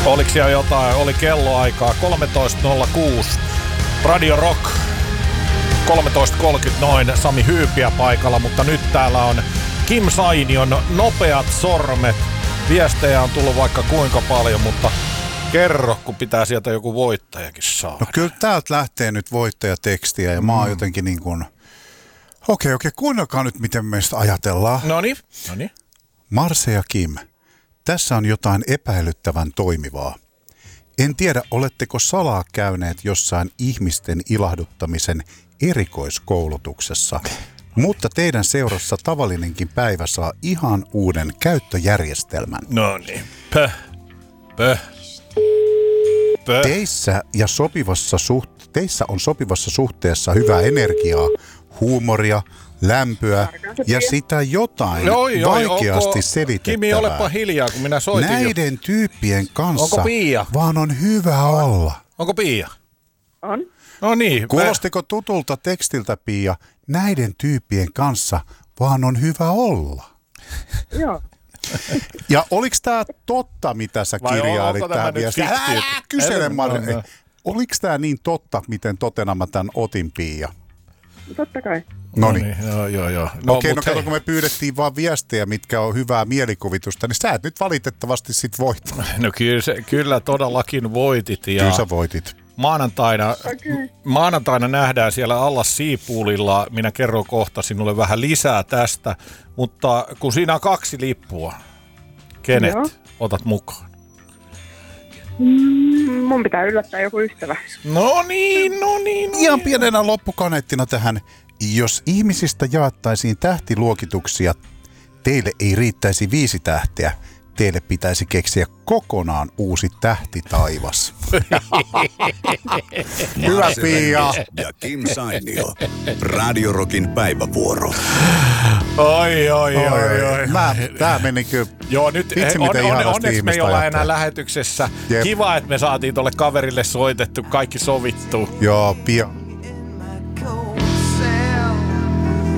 Oliko siellä jotain? Oli kelloaikaa 13.06. Radio Rock 13.30 noin. Sami Hyypiä paikalla, mutta nyt täällä on Kim Sainion Nopeat sormet. Viestejä on tullut vaikka kuinka paljon, mutta kerro, kun pitää sieltä joku voittajakin saada. No kyllä täältä lähtee nyt voittajatekstiä ja mä oon jotenkin niin kuin... Okei, kuunnelkaa nyt, miten meistä ajatellaan. Noniin. Marse ja Kim, tässä on jotain epäilyttävän toimivaa. En tiedä, oletteko salaa käyneet jossain ihmisten ilahduttamisen erikoiskoulutuksessa, mutta teidän seurassa tavallinenkin päivä saa ihan uuden käyttöjärjestelmän. Noniin. Teissä on sopivassa suhteessa hyvää energiaa, huumoria, lämpöä ja sitä jotain vaikeasti selitettävää. Kimi, olepa hiljaa, kun minä soitin. Näiden tyyppien kanssa vaan on hyvä olla. Onko Pia? On. No niin. Kuulostiko tutulta tekstiltä, Pia? Näiden tyyppien kanssa vaan on hyvä olla. Joo. Ja oliko tämä totta, mitä sä kirjailit tähän viestiin? Kysele, Marja. Oliko tämä niin totta, miten totena mä tämän otin, Pia? Totta kai. Noniin. Joo. Okei, kato, kun me pyydettiin vaan viestejä, mitkä on hyvää mielikuvitusta, niin sä et nyt valitettavasti sit voittaa. No kyllä todellakin voitit. Ja kyllä sä voitit. Maanantaina nähdään siellä Allas Seapoolilla. Minä kerron kohta sinulle vähän lisää tästä, mutta kun siinä on 2 lippua, kenet otat mukaan? Mun pitää yllättää joku ystävä. No niin. Ihan pienenä loppukaneettina tähän. Jos ihmisistä jaettaisiin tähtiluokituksia, teille ei riittäisi 5 tähteä. Teille pitäisi keksiä kokonaan uusi tähtitaivas. Hyvä, Pia. Ja Kim Sainio. Radio Rockin päivävuoro. Oi. Tää meni kyllä. Joo, nyt onneksi me ei olla enää lähetyksessä. Jep. Kiva, että me saatiin tolle kaverille soitettu, kaikki sovittu. Joo, Pia.